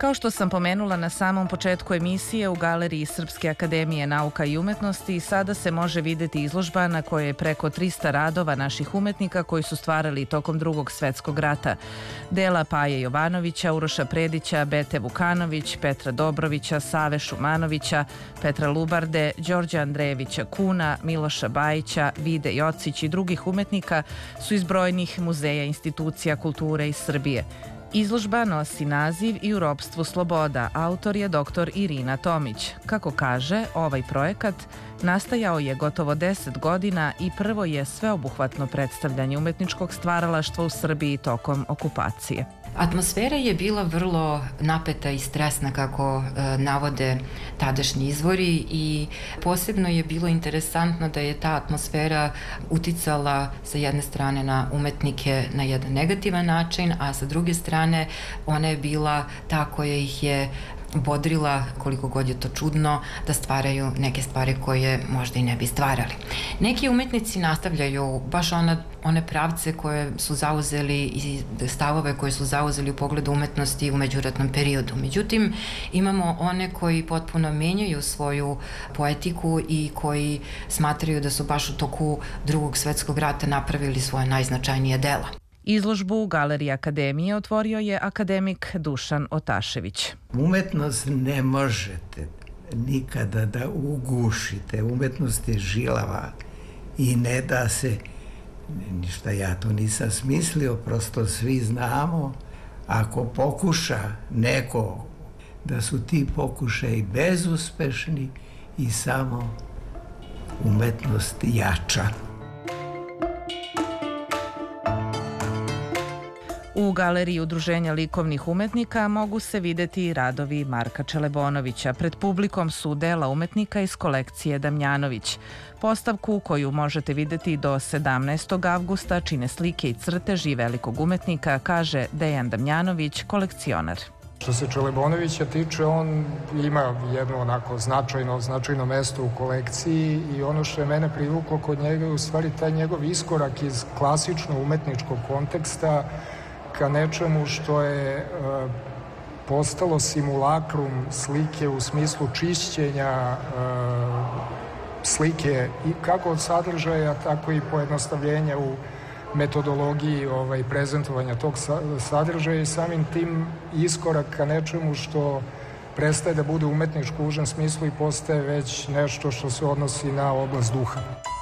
Kao što sam pomenula na samom početku emisije, u Galeriji Srpske akademije nauka i umetnosti sada se može videti izložba na kojoj je preko 300 radova naših umetnika koji su stvarali tokom Drugog svetskog rata. Dela Paje Jovanovića, Uroša Predića, Bete Vukanović, Petra Dobrovića, Save Šumanovića, Petra Lubarde, Đorđa Andrejevića Kuna, Miloša Bajića, Vide Jocić i drugih umetnika su iz brojnih muzeja, institucija kulture iz Srbije. Izložba nosi naziv I u ropstvu sloboda, autor je dr. Irina Tomić. Kako kaže, ovaj projekat nastajao je gotovo 10 godina i prvo je sveobuhvatno predstavljanje umetničkog stvaralaštva u Srbiji tokom okupacije. Atmosfera je bila vrlo napeta i stresna, kako navode tadašnji izvori, i posebno je bilo interesantno da je ta atmosfera uticala sa jedne strane na umetnike na jedan negativan način, a sa druge strane ona je bila ta koja ih je bodrila, koliko god je to čudno, da stvaraju neke stvari koje možda i ne bi stvarali. Neki umetnici nastavljaju baš one pravce koje su zauzeli i stavove koje su zauzeli u pogledu umetnosti u međuratnom periodu. Međutim, imamo one koji potpuno menjaju svoju poetiku i koji smatraju da su baš u toku Drugog svetskog rata napravili svoje najznačajnije dela. Izložbu u Galeriji Akademije otvorio je akademik Dušan Otašević. Umetnost ne možete nikada da ugušite. Umetnost je žilava i ne da se, ništa ja to nisam smislio, prosto svi znamo, ako pokuša neko da su ti pokušaji bezuspešni i samo umetnost jača. U Galeriji Udruženja likovnih umetnika mogu se videti radovi Marka Čelebonovića. Pred publikom su dela umetnika iz kolekcije Damjanović. Postavku koju možete videti do 17. avgusta čine slike i crteži velikog umetnika, kaže Dejan Damjanović, kolekcionar. Što se Čelebonovića tiče, on ima jedno onako značajno mesto u kolekciji i ono što je mene privuklo kod njega je u stvari taj njegov iskorak iz klasično umetničkog konteksta ka nečemu što je postalo simulakrum slike u smislu čišćenja slike i kako od sadržaja, tako i pojednostavljenja u metodologiji prezentovanja tog sadržaja i samim tim iskorak ka nečemu što prestaje da bude umetničko u užem smislu i postaje već nešto što se odnosi na oblast duha.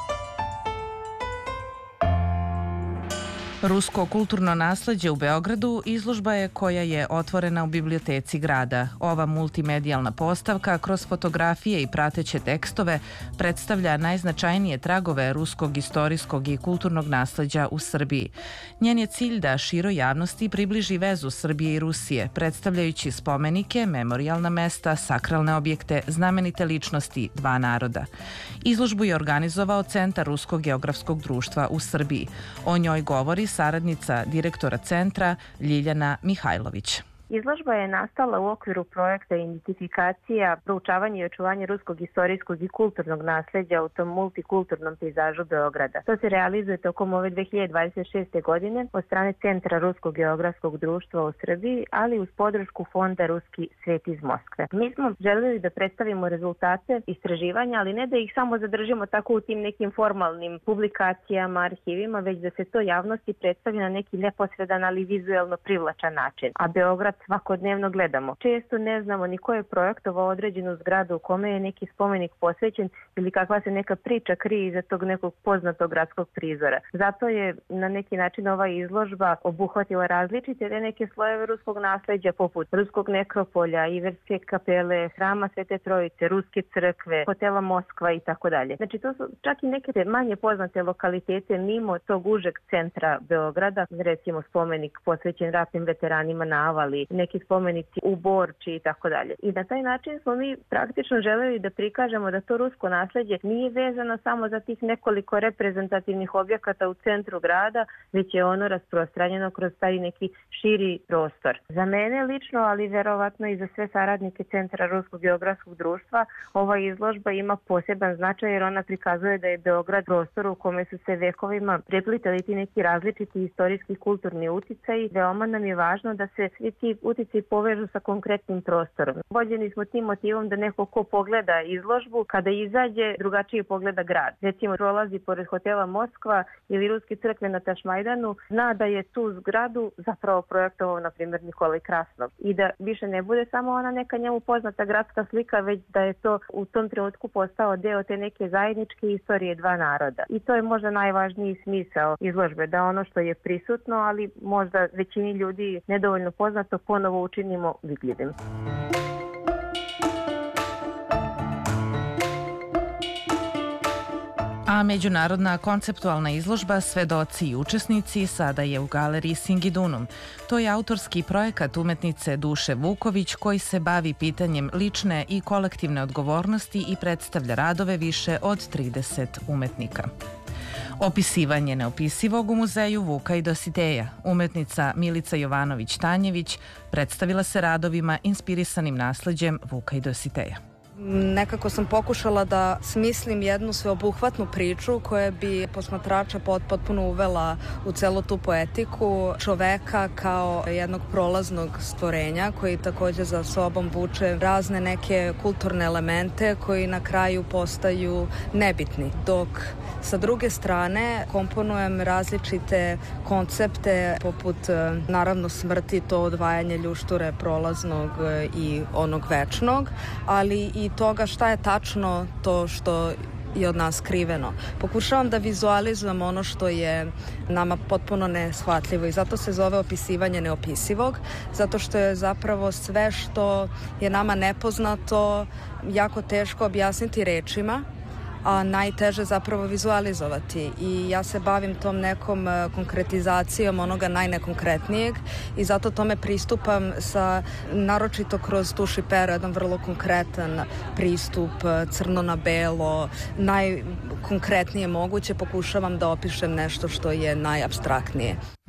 Rusko kulturno nasleđe u Beogradu izložba je koja je otvorena u biblioteci grada. Ova multimedijalna postavka kroz fotografije i prateće tekstove predstavlja najznačajnije tragove ruskog istorijskog i kulturnog nasleđa u Srbiji. Njen je cilj da široj javnosti približi vezu Srbije i Rusije, predstavljajući spomenike, memorijalna mesta, sakralne objekte, znamenite ličnosti dva naroda. Izložbu je organizovao Centar Ruskog geografskog društva u Srbiji. O njoj govori saradnica direktora centra Ljiljana Mihajlović. Izložba je nastala u okviru projekta Identifikacija, proučavanje i očuvanje ruskog istorijskog i kulturnog nasleđa u tom multikulturnom pejzažu Beograda. To se realizuje tokom ove 2026. godine od strane Centra Ruskog geografskog društva u Srbiji, ali uz podršku Fonda Ruski svet iz Moskve. Mi smo želeli da predstavimo rezultate istraživanja, ali ne da ih samo zadržimo tako u tim nekim formalnim publikacijama, arhivima, već da se to javnosti predstavi na neki neposredan, ali vizuelno privlačan način. A Beograd svakodnevno gledamo. Često ne znamo ni ko je projektovao određenu zgradu u kome je neki spomenik posvećen ili kakva se neka priča krije iza tog nekog poznatog gradskog prizora. Zato je na neki način ova izložba obuhvatila različite neke slojeve ruskog nasleđa poput ruskog nekropolja, Iverske kapele, Hrama Svete Trojice, Ruske crkve, hotela Moskva i tako dalje. Znači to su čak i neke manje poznate lokalitete mimo tog užeg centra Beograda, recimo spomenik posvećen ratnim veteranima na Avali, neki spomenici u Borči i tako dalje. I na taj način smo mi praktično želeli da prikažemo da to rusko nasleđe nije vezano samo za tih nekoliko reprezentativnih objekata u centru grada, već je ono rasprostranjeno kroz taj neki širi prostor. Za mene lično, ali verovatno i za sve saradnike Centra Ruskog geografskog društva, ova izložba ima poseban značaj jer ona prikazuje da je Beograd prostor u kome su se vekovima preplitali ti neki različiti istorijski kulturni uticaji. Veoma nam je važno da se svi ti ti uticaj povežu sa konkretnim prostorom. Vođeni smo tim motivom da neko ko pogleda izložbu, kada izađe, drugačije pogleda grad. Recimo, prolazi pored hotela Moskva ili Ruske crkve na Tašmajdanu, zna da je tu zgradu zapravo projektovao, na primjer, Nikolaj Krasnov. I da više ne bude samo ona neka njemu poznata gradska slika, već da je to u tom trenutku postao deo te neke zajedničke istorije dva naroda. I to je možda najvažniji smisao izložbe, da ono što je prisutno, ali možda većini ljudi nedovoljno poznato, ponovo učinimo vidljivim. A međunarodna konceptualna izložba Svedoci i učesnici sada je u galeriji Singidunum. To je autorski projekat umetnice Duše Vuković koji se bavi pitanjem lične i kolektivne odgovornosti i predstavlja radove više od 30 umetnika. Opisivanje neopisivog u muzeju Vuka i Dositeja. Umetnica Milica Jovanović-Tanjević predstavila se radovima inspirisanim nasleđem Vuka i Dositeja. Nekako sam pokušala da smislim jednu sveobuhvatnu priču koja bi posmatrača potpuno uvela u celu tu poetiku čoveka kao jednog prolaznog stvorenja koji takođe za sobom vuče razne neke kulturne elemente koji na kraju postaju nebitni, dok sa druge strane komponujem različite koncepte poput naravno smrti, to odvajanje ljušture prolaznog i onog večnog, ali i toga šta je tačno to što je od nas skriveno. Pokušavam da vizualizujem ono što je nama potpuno neshvatljivo i zato se zove opisivanje neopisivog, zato što je zapravo sve što je nama nepoznato jako teško objasniti rečima, a najteže zapravo vizualizovati. I ja se bavim tom nekom konkretizacijom onoga najnekonkretnijeg i zato tome pristupam naročito kroz tuš i pero, jedan vrlo konkretan pristup, crno na belo, najkonkretnije moguće, pokušavam da opišem nešto što je najapstraktnije.